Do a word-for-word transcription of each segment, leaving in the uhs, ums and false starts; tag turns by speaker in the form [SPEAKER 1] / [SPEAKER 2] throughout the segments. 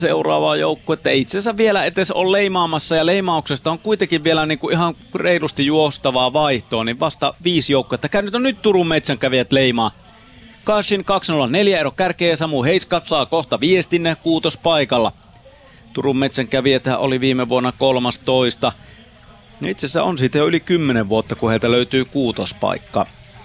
[SPEAKER 1] seuraavaa joukkuetta. Itse asiassa vielä etes on leimaamassa ja leimauksesta on kuitenkin vielä niinku ihan reilusti juostavaa vaihtoa, niin vasta viisi joukkuetta. Käynyt on nyt Turun Metsänkävijät leimaa. Kashin kaksi nolla neljä ero kärkeä, Samu Heiskap saa kohta viestin kuutospaikalla. Turun Metsänkävijät oli viime vuonna kolmastoista. Itse asiassa on siitä jo yli kymmenen vuotta, kun heiltä löytyy kuutospaikka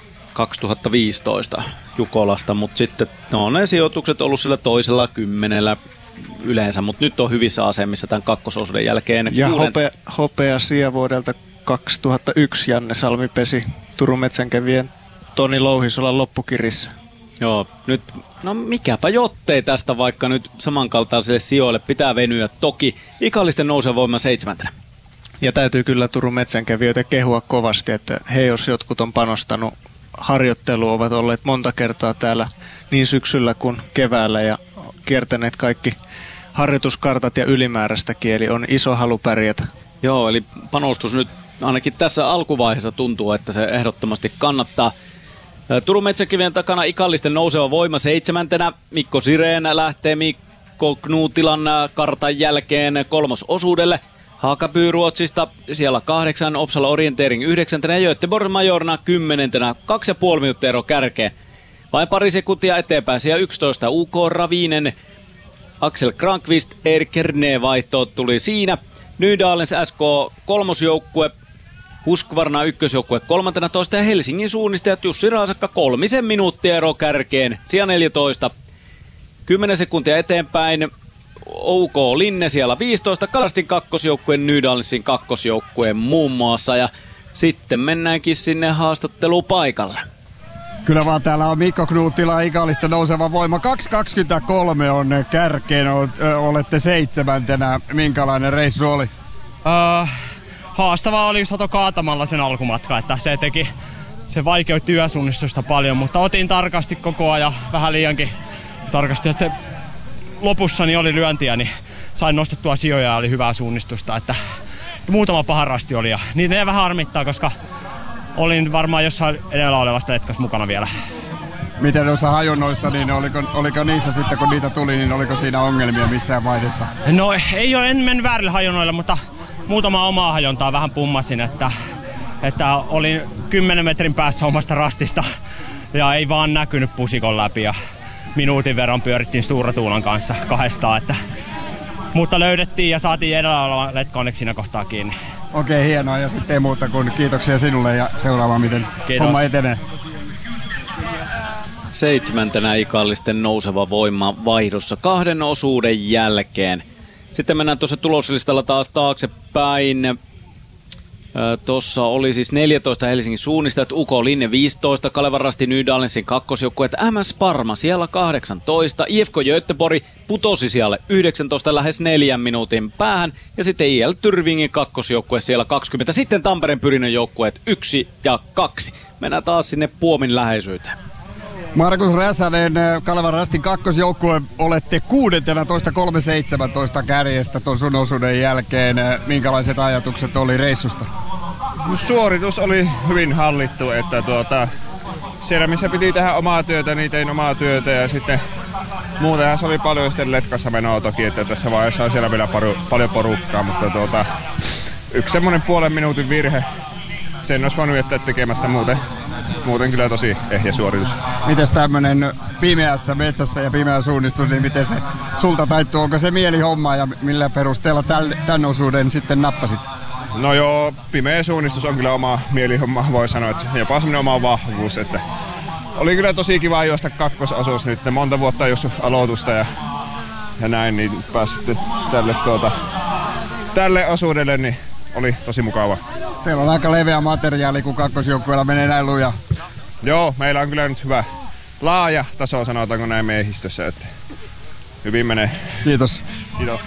[SPEAKER 1] kaksituhattaviisitoista Jukolasta, mutta sitten no, ne sijoitukset ollut sillä toisella kymmenellä yleensä, mutta nyt on hyvissä asemissa tämän kakkososuuden jälkeen.
[SPEAKER 2] Ja hopea, hopea sija vuodelta kaksituhattayksi Janne Salmi pesi Turun Metsänkävijän Toni Louhisolan loppukirissä.
[SPEAKER 1] Joo, nyt, no mikäpä jottei tästä, vaikka nyt samankaltaisille sijoille pitää venyä. Toki Ikallisten nousee voima seitsemäntenä.
[SPEAKER 2] Ja täytyy kyllä Turun Metsänkävijöitä kehua kovasti, että he jos jotkut on panostanut harjoitteluun, ovat olleet monta kertaa täällä niin syksyllä kuin keväällä ja kiertäneet kaikki harjoituskartat ja ylimääräistäkin, eli on iso halu pärjätä.
[SPEAKER 1] Joo, eli panostus nyt ainakin tässä alkuvaiheessa tuntuu, että se ehdottomasti kannattaa. Turun Metsänkävijän takana Ikallisten nouseva voima seitsemäntenä. Mikko Sireen lähtee Mikko Knuutilan kartan jälkeen kolmososuudelle. Haakapyy Ruotsista siellä kahdeksan, Opsala Orientering yhdeksäntenä ja Göteborg Majorna kymmenentenä. Kaksi ja puoli minuuttia ero kärkeen. Vain pari sekuntia eteenpäin. Siellä yksitoista U K Ravinen, Axel Krankvist, Erik Kerne vaihtoot tuli siinä. Nydalens S K kolmosjoukkue, Husqvarna ykkösjoukkue kolmantena toista ja Helsingin suunnistajat Jussi Raasakka kolmisen minuuttia ero kärkeen. Siellä neljätoista. kymmenen sekuntia eteenpäin. O K Linne siellä viisitoista, Kalastin kakkosjoukkueen, Nydalensin kakkosjoukkueen muun muassa. Ja sitten mennäänkin sinne haastattelupaikalle.
[SPEAKER 3] Kyllä vaan täällä on Mikko Knuuttila, Ikallisten nouseva voima. kaksi kaksikymmentäkolme on kärkeen, olette seitsemäntenä. Minkälainen reissu oli?
[SPEAKER 4] Uh, haastavaa oli sato kaatamalla sen alkumatka, että se teki, se vaikeutti yösuunnistusta paljon, mutta otin tarkasti koko ajan, vähän liiankin tarkasti. Ja sitten lopussa niin oli lyöntiä, niin sain nostettua sijoja ja oli hyvää suunnistusta, että muutama paha rasti oli ja niitä ne vähän harmittaa, koska olin varmaan jossain edellä olevasta letkas mukana vielä.
[SPEAKER 3] Miten noissa hajonnoissa, niin oliko, oliko niissä sitten kun niitä tuli, niin oliko siinä ongelmia missään vaiheessa?
[SPEAKER 4] No ei ole, en mennyt väärille hajonnoille, mutta muutama omaa hajontaa vähän pummasin, että, että olin kymmenen metrin päässä omasta rastista ja ei vaan näkynyt pusikon läpi ja minuutin verran pyörittiin Stura Tuulan kanssa kahdestaan, että, mutta löydettiin ja saatiin edellä olevan letka onneksi siinä kohtaa kiinni.
[SPEAKER 3] Okei, hienoa ja sitten ei muuta kuin kiitoksia sinulle ja seuraavaan miten Kiitos. Homma etenee.
[SPEAKER 1] Seitsemäntenä Ikallisten nouseva voima vaihdossa kahden osuuden jälkeen. Sitten mennään tuossa tuloslistalla taas taaksepäin. Tuossa oli siis neljätoista Helsingin suunnistajat, U K Linne viisitoista, Kalevan Rasti Nydalensin kakkosjoukkueet, M S Parma siellä kahdeksantoista, I F K Göteborg putosi siellä yhdeksäntoista lähes neljän minuutin päähän ja sitten I L Tyrvingin kakkosjoukkue siellä kaksikymmentä, sitten Tampereen Pyrinnön joukkueet yksi ja kaksi. Mennään taas sinne Puomin läheisyyteen.
[SPEAKER 3] Markus Räsänen, Kalevan Rastin kakkosjoukkue, olette kuudentena toista kolme seitsemäntoista kärjestä ton sun osuuden jälkeen. Minkälaiset ajatukset oli reissusta?
[SPEAKER 5] Suoritus oli hyvin hallittu, että tuota, siellä missä piti tehdä omaa työtä, niin tein omaa työtä ja sitten muutenhan se oli paljon sitten letkassa menoa toki, että tässä vaiheessa on siellä vielä paru, paljon porukkaa, mutta tuota, yksi semmoinen puolen minuutin virhe, sen olisi voinut jättää tekemättä muuten. Muuten kyllä tosi ehjä suoritus.
[SPEAKER 3] Mites tämmönen pimeässä metsässä ja pimeä suunnistus, niin miten se sulta taittuu? Onko se mielihomma ja millä perusteella tämän osuuden sitten nappasit?
[SPEAKER 5] No joo, pimeä suunnistus on kyllä oma mielihomma, voi sanoa, että jopa semmoinen oma vahvuus. Että oli kyllä tosi kiva juosta kakkososuus nyt, monta vuotta jos aloitusta ja, ja näin, niin pääsitte tälle, tuota, tälle osuudelle, niin oli tosi mukava.
[SPEAKER 3] Teillä on aika leveä materiaali, kun kakkosjoukkueella menee näin luja.
[SPEAKER 5] Joo, meillä on kyllä nyt hyvä laaja taso, sanotaanko näin miehistössä, että hyvin menee.
[SPEAKER 3] Kiitos.
[SPEAKER 5] Kiitos.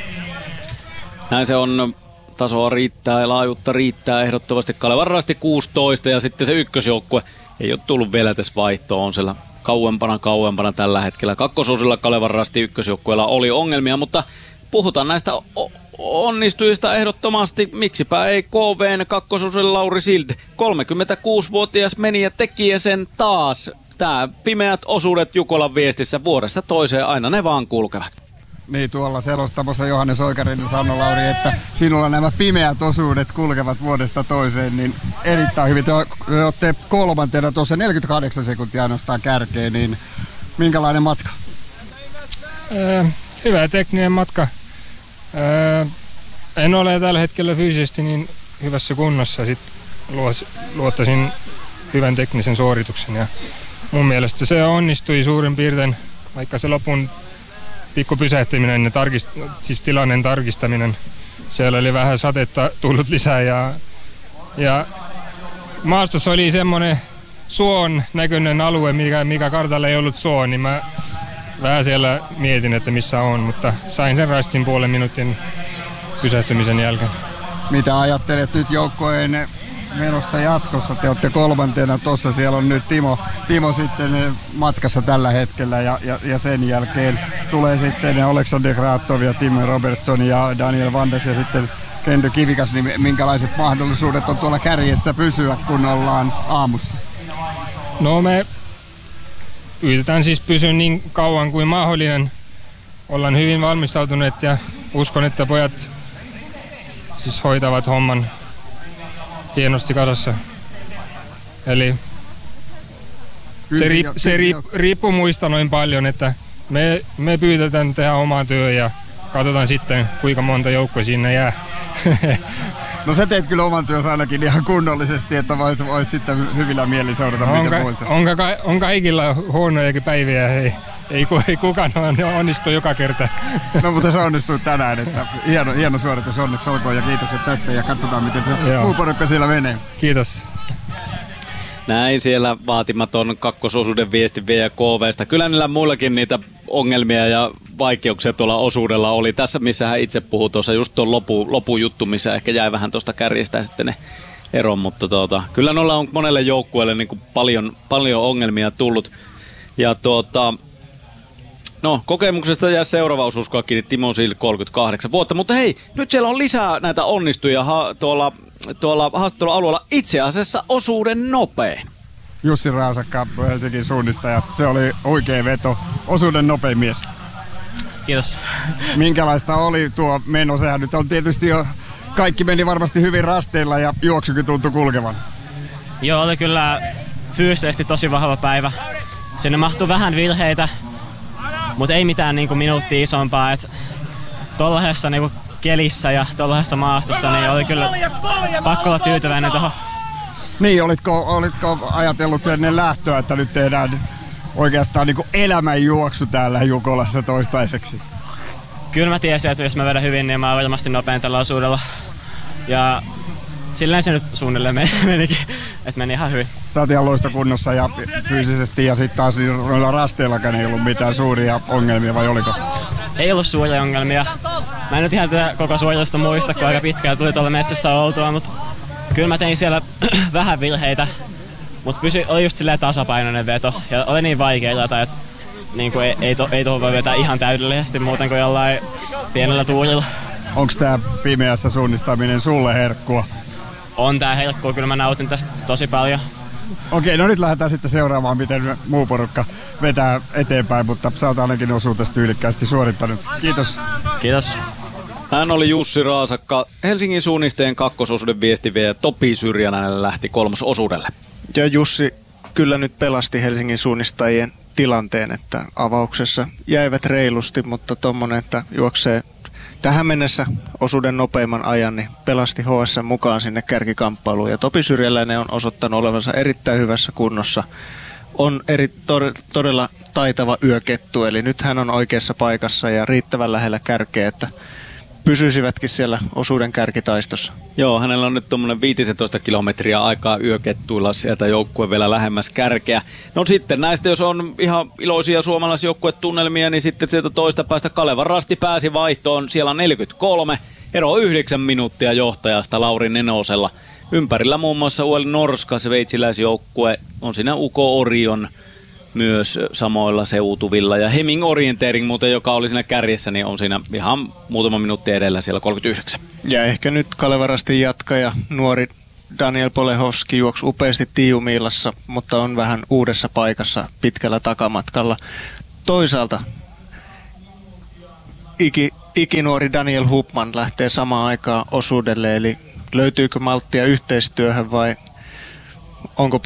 [SPEAKER 1] Näin se on. Tasoa riittää ja laajuutta riittää ehdottomasti. Kalevan Rasti kuusitoista ja sitten se ykkösjoukkue ei ole tullut vielä tässä vaihtoon. On siellä kauempana kauempana tällä hetkellä. Kakkososilla Kalevan Rasti ykkösjoukkueella oli ongelmia, mutta puhutaan näistä onnistujista ehdottomasti. Miksipä ei K V:n kakkososilla Lauri Sild. kolmekymmentäkuusivuotias meni ja teki sen taas. Tää pimeät osuudet Jukolan viestissä vuodesta toiseen aina ne vaan kulkevat.
[SPEAKER 3] Niin tuolla selostamassa Johannes Oikarinen sanoi, Lauri, että sinulla nämä pimeät osuudet kulkevat vuodesta toiseen, niin erittäin hyvin. Te olette kolmantena tuossa neljäkymmentäkahdeksan sekuntia ainoastaan kärkeen, niin minkälainen matka?
[SPEAKER 6] Öö, hyvä tekninen matka. Öö, en ole tällä hetkellä fyysisesti niin hyvässä kunnossa. Sitten luottaisin hyvän teknisen suorituksen ja mun mielestä se onnistui suurin piirtein, vaikka se lopun pikku pysähtyminen ja tarkist, siis tilanteen tarkistaminen. Siellä oli vähän satetta tullut lisää ja, ja maastossa oli semmoinen suon näköinen alue, mikä, mikä kartalla ei ollut suo, niin mä vähän siellä mietin, että missä on, mutta sain sen rastin puolen minuutin pysähtymisen jälkeen.
[SPEAKER 3] Mitä ajattelet nyt joukkojen menosta jatkossa? Te olette kolmantena tuossa, siellä on nyt Timo, Timo sitten matkassa tällä hetkellä ja, ja, ja sen jälkeen tulee sitten Alexander Gratov ja Tim Robertson ja Daniel Vandes ja sitten Kendo Kivikas, niin minkälaiset mahdollisuudet on tuolla kärjessä pysyä, kun ollaan aamussa?
[SPEAKER 6] No me yritetään siis pysyä niin kauan kuin mahdollinen. Ollaan hyvin valmistautuneet ja uskon, että pojat siis hoitavat homman hienosti kasassa. Eli se, riip, se riip, riippuu muista noin paljon, että me, me pyydetään tehdä omaa työ ja katsotaan sitten kuinka monta joukkoa siinä jää.
[SPEAKER 3] No sä teet kyllä oman työssä ainakin ihan kunnollisesti, että voit, voit sitten hyvillä mielin seurata
[SPEAKER 6] on
[SPEAKER 3] miten
[SPEAKER 6] ka,
[SPEAKER 3] muilta.
[SPEAKER 6] On, ka, on kaikilla huonojakin päiviä, ei, ei, ei kukaan onnistu joka kerta.
[SPEAKER 3] No mutta se onnistui tänään, että hieno, hieno suoritus, onneksi olkoon ja kiitokset tästä ja katsotaan miten se Joo. muu porukka siellä menee.
[SPEAKER 6] Kiitos.
[SPEAKER 1] Näin siellä vaatimaton kakkososuuden viesti V K V:stä. Kyllä niillä muillakin niitä ongelmia ja vaikeuksia tuolla osuudella oli. Tässä missä hän itse puhui tuossa just tuon lopu, lopujuttu, missä ehkä jäi vähän tuosta kärjestä sitten ne eron, mutta tuota, kyllä noilla on monelle joukkueelle niin kuin paljon, paljon ongelmia tullut. Ja tuota, no kokemuksesta jää seuraava osuus kiinni Timo Siil kolmekymmentäkahdeksan vuotta, mutta hei, nyt siellä on lisää näitä onnistujia ha- tuolla tuolla haastattelualueella, itse asiassa osuuden nopein.
[SPEAKER 3] Jussi Raasakka, Helsingin suunnistaja, se oli oikea veto, osuuden nopein mies.
[SPEAKER 7] Kiitos.
[SPEAKER 3] Minkälaista oli tuo meno? Sehän nyt on tietysti jo, kaikki meni varmasti hyvin rasteilla ja juoksukin tuntui kulkevan.
[SPEAKER 7] Joo, oli kyllä fyysisesti tosi vahva päivä. Sinne mahtui vähän virheitä, mutta ei mitään niin kuin minuuttia isompaa. Et tuollaisessa niin kuin kelissä ja tuollaisessa maastossa niin oli kyllä pakko olla tyytyväinen tuohon.
[SPEAKER 3] Niin, olitko, olitko ajatellut ennen lähtöä, että nyt tehdään oikeastaan niin kuin elämänjuoksu täällä Jukolassa toistaiseksi?
[SPEAKER 7] Kyllä mä tiesin, että jos mä vedän hyvin, niin mä oon varmasti nopein tällä osuudella. Ja silleen se nyt suunnilleen menikin, että meni ihan hyvin.
[SPEAKER 3] Sä oot ihan loistokunnossa ja fyysisesti ja sitten taas noilla rasteillakaan ei ollut mitään suuria ongelmia, vai oliko?
[SPEAKER 7] Ei ollut suuria ongelmia. Mä en nyt ihan tätä koko suoritusta muista, kun aika pitkään tuli tuolla metsässä oltua, mutta kyllä mä tein siellä vähän virheitä, mutta pysy, oli just silleen tasapainoinen veto ja oli niin vaikea jotain, että niin kuin ei, ei, to, ei tuohon voi vetää ihan täydellisesti muuten kuin jollain pienellä tuurilla.
[SPEAKER 3] Onks tää pimeässä suunnistaminen sulle herkkua?
[SPEAKER 7] On tää herkkua, kyllä mä nautin tästä tosi paljon.
[SPEAKER 3] Okei, no nyt lähdetään sitten seuraamaan, miten muu porukka vetää eteenpäin, mutta sä oot ainakin osuutesi tyylikkäästi suorittanut. Kiitos.
[SPEAKER 7] Kiitos.
[SPEAKER 1] Hän oli Jussi Raasakka, Helsingin suunnisteen kakkososuuden viestivie ja Topi Syrjänäinen lähti kolmososuudelle.
[SPEAKER 2] Ja Jussi kyllä nyt pelasti Helsingin suunnistajien tilanteen, että avauksessa jäivät reilusti, mutta tommonen, että juoksee tähän mennessä osuuden nopeimman ajan, niin pelasti H S mukaan sinne kärkikamppailuun. Ja Topi Syrjäläinen on osoittanut olevansa erittäin hyvässä kunnossa. On eri, to, todella taitava yökettu, eli nyt hän on oikeassa paikassa ja riittävän lähellä kärkeä, että pysyisivätkin siellä osuuden kärkitaistossa.
[SPEAKER 1] Joo, hänellä on nyt tuommoinen viisitoista kilometriä aikaa yökettuilla sieltä joukkue vielä lähemmäs kärkeä. No sitten näistä, jos on ihan iloisia suomalaisjoukkuetunnelmia, niin sitten sieltä toista päästä Kalevan Rasti pääsi vaihtoon. Siellä on neljäkymmentäkolme, ero yhdeksän minuuttia johtajasta Lauri Nenosella. Ympärillä muun muassa U L Norska, sveitsiläisjoukkue, on siinä Uko Orion myös samoilla seutuvilla. Ja Heming Orienteering muuten, joka oli siinä kärjessä, niin on siinä ihan muutama minuutti edellä siellä kolmekymmentäyhdeksän.
[SPEAKER 2] Ja ehkä nyt Kalevan Rastin jatkaja, nuori Daniel Polehovski juoksi upeasti Tiiumiilassa, mutta on vähän uudessa paikassa pitkällä takamatkalla. Toisaalta iki, ikinuori Daniel Hupman lähtee samaan aikaan osuudelle, eli löytyykö malttia yhteistyöhön vai onko